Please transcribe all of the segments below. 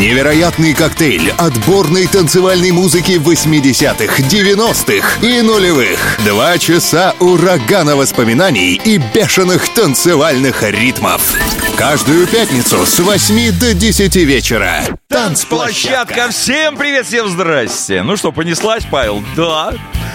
Невероятный коктейль отборной танцевальной музыки 80-х, 90-х и нулевых. 2 часа урагана воспоминаний и бешеных танцевальных ритмов. Каждую пятницу с 8 до 10 вечера. Танцплощадка. Всем привет, всем здрасте. Ну что, понеслась, Павел? Да.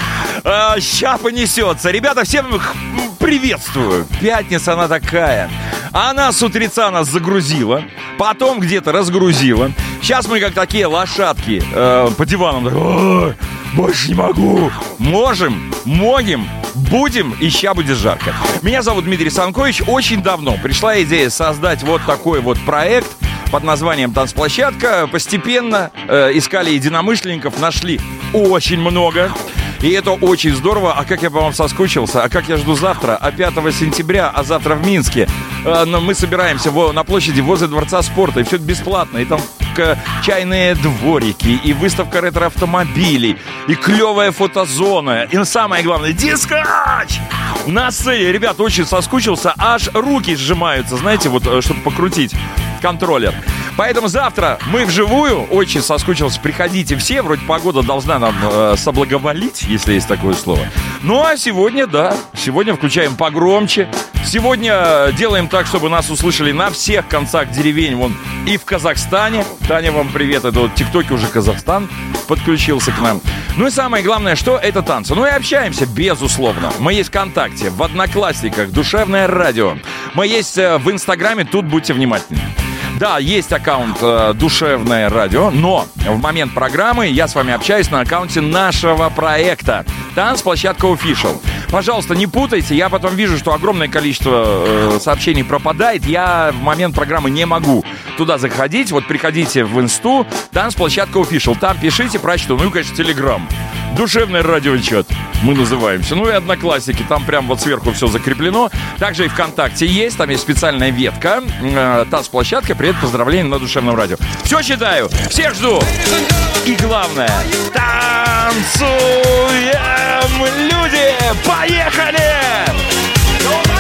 Ща понесется. Ребята, всем приветствую. Пятница она такая. Она с утреца нас загрузила, потом где-то разгрузила. Сейчас мы как такие лошадки по диванам. Ой, больше не могу. Можем, будем, и ща будет жарко. Меня зовут Дмитрий Санкович. Очень давно пришла идея создать вот такой вот проект под названием «Танцплощадка». Постепенно искали единомышленников, нашли очень много. И это очень здорово. А как я по вам соскучился, а как я жду завтра, 5 сентября, а завтра в Минске. Но мы собираемся на площади возле Дворца спорта, и все это бесплатно. И там чайные дворики, и выставка ретро-автомобилей, и клевая фотозона, и самое главное, дискач! На сцене, ребят, очень соскучился, аж руки сжимаются, знаете, вот, чтобы покрутить контроллер. Поэтому завтра мы вживую, очень соскучился, приходите все, вроде погода должна нам соблаговолить, если есть такое слово. Ну а сегодня, да, сегодня включаем погромче, сегодня делаем так, чтобы нас услышали на всех концах деревень, вон, и в Казахстане. Таня, вам привет, это вот в ТикТоке уже Казахстан подключился к нам. Ну и самое главное, что это танцы. Ну и общаемся, безусловно. Мы есть ВКонтакте, в Одноклассниках, Душевное радио. Мы есть в Инстаграме, тут будьте внимательны. Да, есть аккаунт «Душевное радио», но в момент программы я с вами общаюсь на аккаунте нашего проекта «Танцплощадка Official». Пожалуйста, не путайте, я потом вижу, что огромное количество сообщений пропадает, я в момент программы не могу туда заходить. Вот приходите в инсту «Танцплощадка Official», там пишите, прочту, ну и, конечно, телеграм. Душевное радиочат мы называемся. Ну и Одноклассники, там прям вот сверху все закреплено. Также и ВКонтакте есть, там есть специальная ветка «Танцплощадка». Привет, поздравления на Душевном радио. Все читаю, всех жду. И главное, танцуем, люди! Поехали!